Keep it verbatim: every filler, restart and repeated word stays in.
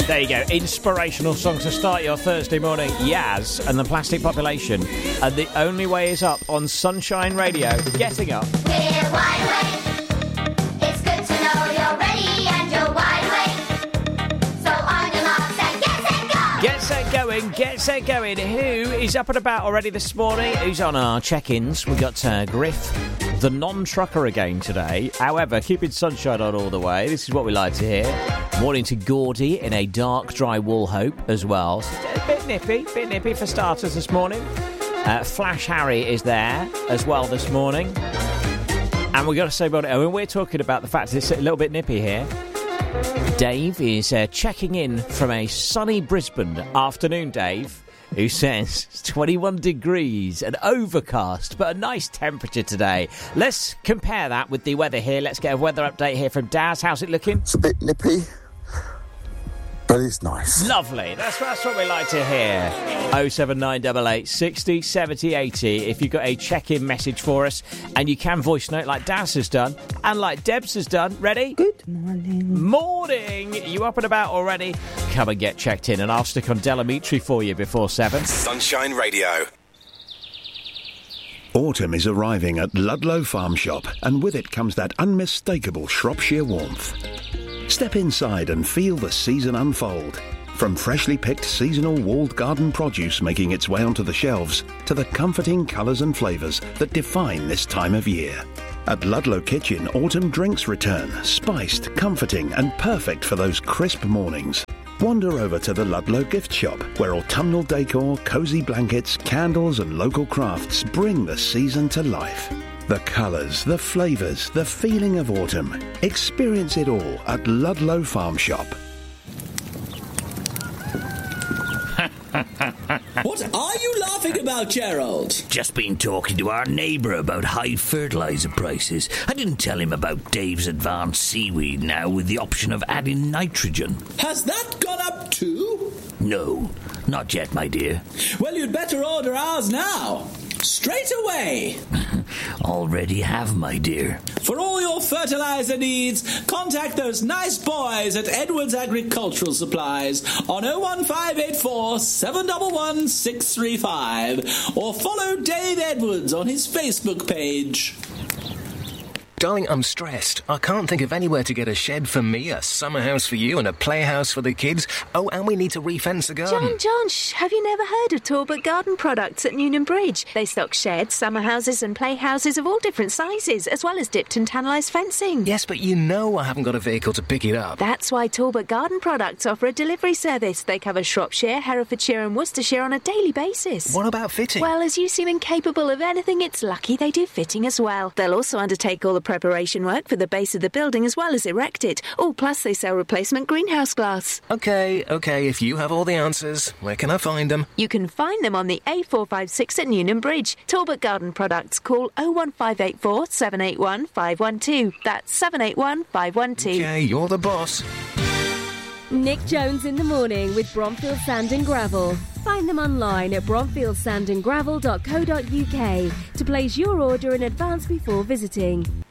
There you go. Inspirational songs to start your Thursday morning. Yaz and the Plastic Population. And the only way is up on Sunshine Radio. Getting up. We're wide awake. It's good to know you're ready and you're wide awake. So on your marks and get set go. Get set going. Get set going. Who is up and about already this morning? Who's on our check-ins? We got uh, Griff, the non-trucker again today. However, keeping sunshine on all the way. This is what we like to hear. Morning to Gordy in a dark, dry Woolhope as well. A bit nippy, bit nippy for starters this morning. Uh, Flash Harry is there as well this morning. And we've got to say about it, I mean, we're talking about the fact that it's a little bit nippy here. Dave is uh, checking in from a sunny Brisbane afternoon, Dave, who says it's twenty-one degrees and overcast, but a nice temperature today. Let's compare that with the weather here. Let's get a weather update here from Daz. How's it looking? It's a bit nippy, but it's nice. Lovely. That's, that's what we like to hear. oh seven nine eight eight, sixty, seventy, eighty. If you've got a check-in message for us, and you can voice note like Daz has done, and like Debs has done. Ready? Good morning. Morning. You up and about already? Come and get checked in, and I'll stick on Delamitri for you before seven. Sunshine Radio. Autumn is arriving at Ludlow Farm Shop, and with it comes that unmistakable Shropshire warmth. Step inside and feel the season unfold. From freshly picked seasonal walled garden produce making its way onto the shelves, to the comforting colours and flavours that define this time of year. At Ludlow Kitchen, autumn drinks return, spiced, comforting and perfect for those crisp mornings. Wander over to the Ludlow gift shop, where autumnal decor, cosy blankets, candles and local crafts bring the season to life. The colours, the flavours, the feeling of autumn. Experience it all at Ludlow Farm Shop. What are you laughing about, Gerald? Just been talking to our neighbour about high fertiliser prices. I didn't tell him about Dave's advanced seaweed now with the option of adding nitrogen. Has that gone up too? No, not yet, my dear. Well, you'd better order ours now. Straight away. Already have, my dear. For all your fertiliser needs, contact those nice boys at Edwards Agricultural Supplies on oh one five eight four, seven one one, six three five or follow Dave Edwards on his Facebook page. Darling, I'm stressed. I can't think of anywhere to get a shed for me, a summer house for you, and a playhouse for the kids. Oh, and we need to refence the garden. John, John, shh, have you never heard of Talbot Garden Products at Newnham Bridge? They stock sheds, summer houses and playhouses of all different sizes, as well as dipped and tannalised fencing. Yes, but you know I haven't got a vehicle to pick it up. That's why Talbot Garden Products offer a delivery service. They cover Shropshire, Herefordshire and Worcestershire on a daily basis. What about fitting? Well, as you seem incapable of anything, it's lucky they do fitting as well. They'll also undertake all the preparation work for the base of the building as well as erect it. Oh, plus they sell replacement greenhouse glass. OK, OK, if you have all the answers, where can I find them? You can find them on the A four five six at Newnham Bridge. Talbot Garden Products. Call oh one five eight four, seven eight one, five one two. That's seven eight one, five one two. OK, you're the boss. Nick Jones in the morning with Bromfield Sand and Gravel. Find them online at bromfield sand and gravel dot co dot uk to place your order in advance before visiting.